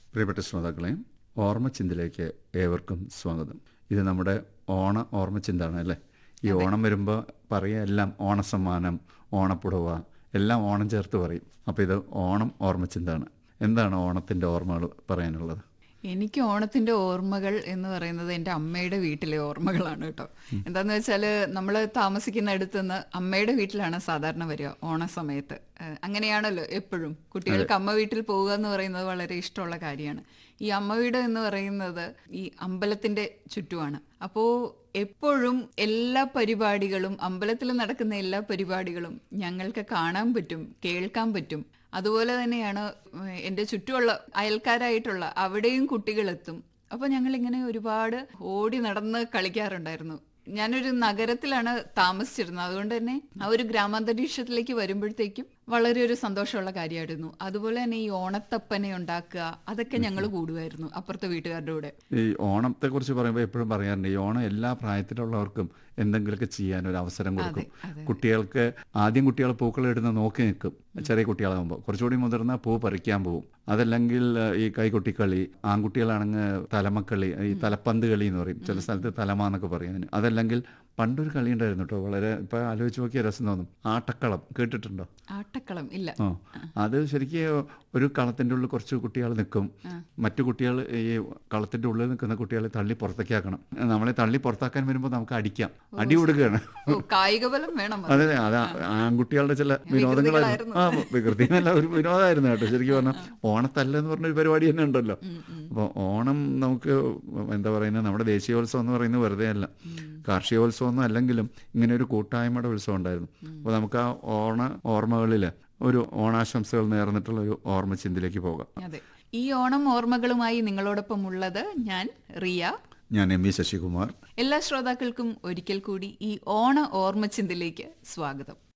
പ്രിയപ്പെട്ട ശ്രോതാക്കളെ, ഓർമ്മച്ചിന്തിലേക്ക് ഏവർക്കും സ്വാഗതം. ഇത് നമ്മുടെ ഓർമ്മച്ചിന്താണ് അല്ലേ? ഈ ഓണം വരുമ്പോൾ പറയുക എല്ലാം ഓണസമ്മാനം, ഓണപ്പുടവ, എല്ലാം ഓണം ചേർത്ത് പറയും. അപ്പോൾ ഇത് ഓർമ്മച്ചിന്താണ്. എന്താണ് ഓണത്തിൻ്റെ ഓർമ്മകൾ പറയാനുള്ളത്? എനിക്ക് ഓണത്തിന്റെ ഓർമ്മകൾ എന്ന് പറയുന്നത് എൻ്റെ അമ്മയുടെ വീട്ടിലെ ഓർമ്മകളാണ് കേട്ടോ. എന്താന്ന് വെച്ചാൽ നമ്മൾ താമസിക്കുന്ന അടുത്തുനിന്ന് അമ്മയുടെ വീട്ടിലാണ് സാധാരണ വരിക ഓണ സമയത്ത്. അങ്ങനെയാണല്ലോ എപ്പോഴും കുട്ടികൾക്ക് അമ്മ വീട്ടിൽ പോവുക എന്ന് പറയുന്നത് വളരെ ഇഷ്ടമുള്ള കാര്യമാണ്. ഈ അമ്മ വീട് എന്ന് പറയുന്നത് ഈ അമ്പലത്തിന്റെ ചുറ്റുമാണ്. അപ്പോൾ എപ്പോഴും എല്ലാ പരിപാടികളും, അമ്പലത്തിൽ നടക്കുന്ന എല്ലാ പരിപാടികളും ഞങ്ങൾക്ക് കാണാൻ പറ്റും, കേൾക്കാൻ പറ്റും. അതുപോലെ തന്നെയാണ് എൻ്റെ ചുറ്റുമുള്ള അയൽക്കാരായിട്ടുള്ള അവിടെയും കുട്ടികളെത്തും. അപ്പോൾ ഞങ്ങളിങ്ങനെ ഒരുപാട് ഓടി നടന്ന് കളിക്കാറുണ്ടായിരുന്നു. ഞാനൊരു നഗരത്തിലാണ് താമസിച്ചിരുന്നത്. അതുകൊണ്ട് തന്നെ ആ ഒരു ഗ്രാമാന്തരീക്ഷത്തിലേക്ക് വരുമ്പോഴത്തേക്കും വളരെ ഒരു സന്തോഷമുള്ള കാര്യമായിരുന്നു. അതുപോലെ തന്നെ ഈ ഓണത്തപ്പനെ ഉണ്ടാക്കുക, അതൊക്കെ ഞങ്ങൾ കൂടുമായിരുന്നു അപ്പുറത്തെ വീട്ടുകാരുടെ കൂടെ. ഈ ഓണത്തെ കുറിച്ച് പറയുമ്പോൾ എപ്പോഴും പറയാറുണ്ട്, ഈ ഓണം എല്ലാ പ്രായത്തിലുള്ളവർക്കും എന്തെങ്കിലുമൊക്കെ ചെയ്യാൻ ഒരു അവസരം കൊടുക്കും. കുട്ടികൾക്ക് ആദ്യം കുട്ടികൾ പൂക്കളിടുന്ന നോക്കി നിൽക്കും. ചെറിയ കുട്ടികളാകുമ്പോൾ കുറച്ചുകൂടി മുതിർന്ന പൂ പറിക്കാൻ പോകും. അതല്ലെങ്കിൽ ഈ കൈകൊട്ടിക്കളി, ആൺകുട്ടികളാണെങ്കിൽ തലമക്കളി, ഈ തലപ്പന്ത് കളി എന്ന് പറയും, ചില സ്ഥലത്ത് തലമാന്നൊക്കെ പറയും. അതല്ലെങ്കിൽ പണ്ടൊരു കളി ഉണ്ടായിരുന്നു കേട്ടോ, വളരെ ഇപ്പൊ ആലോചിച്ച് നോക്കിയ രസം തോന്നും. ആട്ടക്കളം കേട്ടിട്ടുണ്ടോ? ആട്ടക്കളം ഇല്ല. അത് ശരിക്കും ഒരു കളത്തിന്റെ ഉള്ളിൽ കുറച്ച് കുട്ടികൾ നിൽക്കും. മറ്റു കുട്ടികൾ ഈ കളത്തിന്റെ ഉള്ളിൽ നിൽക്കുന്ന കുട്ടികളെ തള്ളി പുറത്തേക്കാക്കണം. നമ്മളെ തള്ളി പുറത്താക്കാൻ വരുമ്പോൾ നമുക്ക് അടിക്കാം, അടി കൊടുക്കുകയാണ്. കായികബലം വേണം. അതെ, അത് ആൺകുട്ടികളുടെ ചില വിനോദങ്ങളായിരുന്നു. വികൃതി എന്നല്ല, ഒരു വിനോദമായിരുന്നു കേട്ടോ. ശരിക്കും പറഞ്ഞാൽ ഓണത്തല്ലെന്ന് പറഞ്ഞൊരു പരിപാടി തന്നെ ഉണ്ടല്ലോ. അപ്പോൾ ഓണം നമുക്ക് എന്താ പറയുന്നത്, നമ്മുടെ ദേശീയോത്സവം എന്ന് പറയുന്നത് വെറുതെ അല്ല, കാർഷികോത്സവം ഒന്നും അല്ലെങ്കിലും ഇങ്ങനെ ഒരു കൂട്ടായ്മയുടെ ഉത്സവം ഉണ്ടായിരുന്നു. അപ്പോൾ നമുക്ക് ആ ഓർമ്മകളിൽ ഒരു ഓണാശംസകൾ നേർന്നിട്ടുള്ള ഒരു ഓർമ്മച്ചിന്തിലേക്ക് പോകാം. അതെ, ഈ ഓണം ഓർമ്മകളുമായി നിങ്ങളോടൊപ്പം ഉള്ളത് ഞാൻ റിയ, ഞാൻ എം വി ശശികുമാർ. എല്ലാ ശ്രോതാക്കൾക്കും ഒരിക്കൽ കൂടി ഈ ഓണ ഓർമ്മച്ചിന്തിലേക്ക് സ്വാഗതം.